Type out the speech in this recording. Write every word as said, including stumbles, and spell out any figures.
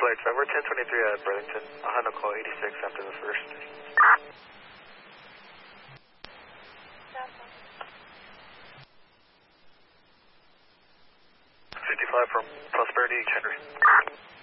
flight, Trevor ten twenty-three at Burlington. I'll handle call eighty-six after the first. fifty-five from Prosperity, Henry.